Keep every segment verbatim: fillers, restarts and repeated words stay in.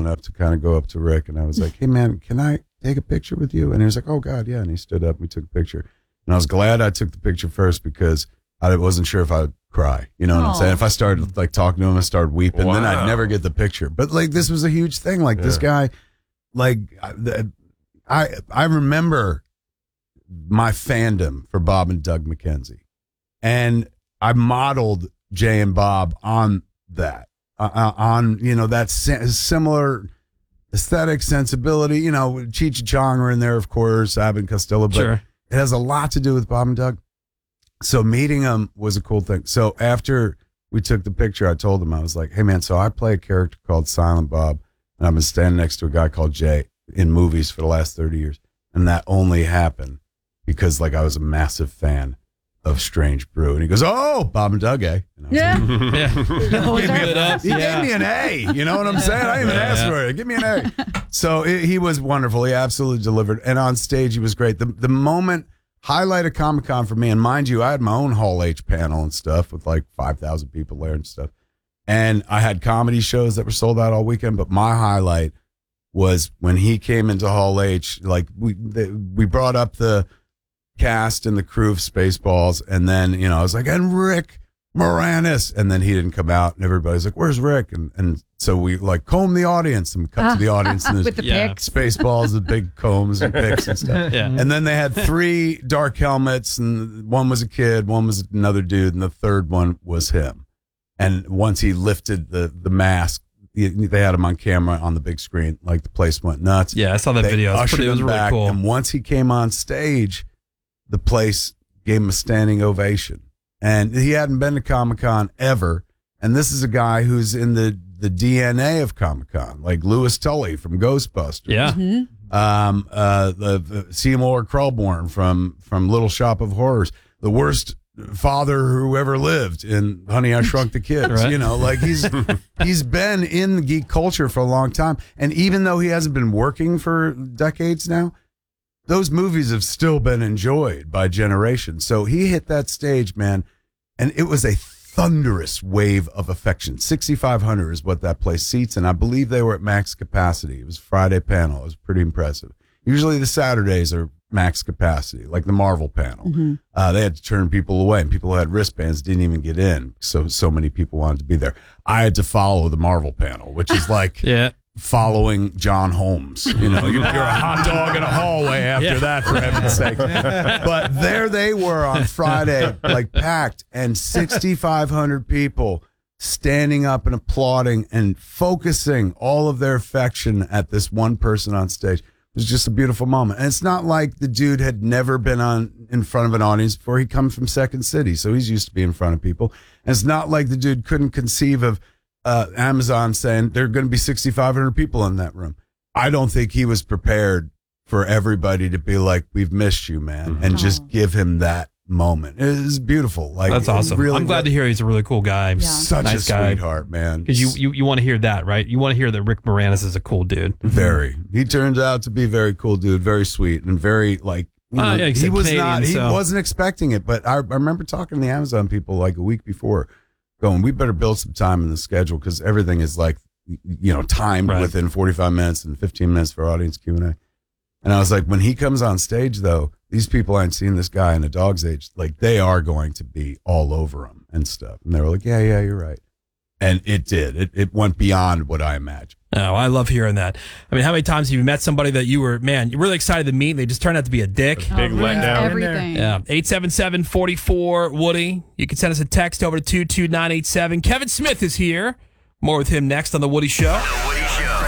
enough to kind of go up to Rick, and I was like, hey, man, can I take a picture with you? And he was like, oh, God, yeah. And he stood up, and we took a picture. And I was glad I took the picture first because I wasn't sure if I would cry. You know what Aww. I'm saying? If I started like talking to him, I started weeping, wow. then I'd never get the picture. But like, this was a huge thing. Like yeah. this guy, like I, I remember my fandom for Bob and Doug McKenzie. And I modeled Jay and Bob on that, uh, on, you know, that similar aesthetic sensibility. You know, Cheech and Chong are in there, of course, Abbott and Costello, but sure. it has a lot to do with Bob and Doug. So meeting them was a cool thing. So after we took the picture, I told him, I was like, hey, man, so I play a character called Silent Bob, and I've been standing next to a guy called Jay in movies for the last thirty years. And that only happened because, like, I was a massive fan of Strange Brew. And he goes, oh, Bob and Doug, eh? And I was yeah. Like, yeah. He, gave me, a, he yeah. gave me an A. You know what I'm saying? I didn't even yeah. ask for it. Give me an A. So it, he was wonderful. He absolutely delivered. And on stage, he was great. The, the moment... highlight of Comic-Con for me, and mind you, I had my own Hall H panel and stuff with like five thousand people there and stuff. And I had comedy shows that were sold out all weekend, but my highlight was when he came into Hall H, like we the, we brought up the cast and the crew of Spaceballs, and then, you know, I was like, and Rick Moranis, and then he didn't come out, and everybody's like, where's Rick? And and so we like comb the audience and cut uh, to the audience and with the yeah. picks. Spaceballs, the big combs and picks and stuff. Yeah. And then they had three dark helmets, and one was a kid, one was another dude, and the third one was him. And once he lifted the the mask, they had him on camera on the big screen. Like, the place went nuts. Yeah, I saw that they video. It was, pretty, it was really back, cool. And once he came on stage, the place gave him a standing ovation. And he hadn't been to Comic-Con ever. And this is a guy who's in the, the D N A of Comic-Con, like Louis Tully from Ghostbusters. Yeah. Mm-hmm. Um, uh, the, the Seymour Krelborn from, from Little Shop of Horrors, the worst father who ever lived in Honey, I Shrunk the Kids. Right. You know, like he's he's been in the geek culture for a long time. And even though he hasn't been working for decades now, those movies have still been enjoyed by generations. So he hit that stage, man, and it was a thunderous wave of affection. sixty-five hundred is what that place seats, and I believe they were at max capacity. It was Friday panel. It was pretty impressive. Usually the Saturdays are max capacity, like the Marvel panel. Mm-hmm. Uh, they had to turn people away, and people who had wristbands didn't even get in. So, so many people wanted to be there. I had to follow the Marvel panel, which is like yeah. following John Holmes. You know, you're, you're a hot dog in a hallway after yeah. that, for heaven's sake. But there they were on Friday, like packed, and sixty-five hundred people standing up and applauding and focusing all of their affection at this one person on stage. It was just a beautiful moment. And it's not like the dude had never been on in front of an audience before. He comes from Second City, so he's used to being in front of people. And it's not like the dude couldn't conceive of uh, Amazon saying there are going to be sixty-five hundred people in that room. I don't think he was prepared for everybody to be like, we've missed you, man, mm-hmm. and just give him that moment. It was beautiful. Like, that's awesome. Really, I'm glad to hear he's a really cool guy. Yeah. Such nice a guy. sweetheart, man. Because you, you, you want to hear that, right? You want to hear that Rick Moranis is a cool dude. Very. He turns out to be a very cool dude, very sweet, and very, like, you know, uh, yeah, he was Canadian, not, he so. wasn't expecting it, but I, I remember talking to the Amazon people like a week before, going, we better build some time in the schedule because everything is like, you know, timed right. within forty-five minutes and fifteen minutes for audience Q and A. And I was like, when he comes on stage, though, these people ain't seen this guy in a dog's age. Like, they are going to be all over him and stuff. And they were like, yeah, yeah, you're right. And it did. It it went beyond what I imagined. Oh, I love hearing that. I mean, how many times have you met somebody that you were, man, you're really excited to meet, and they just turned out to be a dick? A big oh, letdown. Everything. Yeah. eight seven seven, four four, Woody. You can send us a text over to two two nine eight seven. Kevin Smith is here. More with him next on The Woody Show. The Woody Show.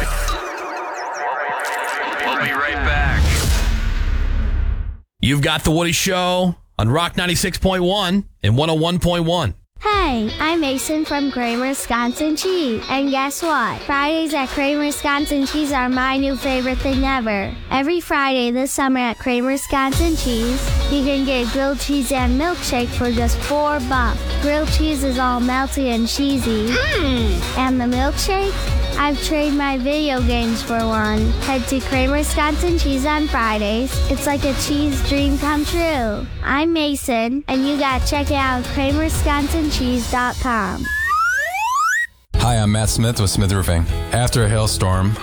We'll be right back. You've got The Woody Show on Rock ninety-six point one and one oh one point one. Hey, I'm Mason from Kramer Wisconsin Cheese. And guess what? Fridays at Kramer Wisconsin Cheese are my new favorite thing ever. Every Friday this summer at Kramer Wisconsin Cheese, you can get grilled cheese and milkshake for just four bucks. Grilled cheese is all melty and cheesy. Mm. And the milkshake? I've traded my video games for one. Head to Kramer Wisconsin Cheese on Fridays. It's like a cheese dream come true. I'm Mason, and you gotta check it out at kramer wisconsin cheese dot com. Hi, I'm Matt Smith with Smith Roofing. After a hailstorm,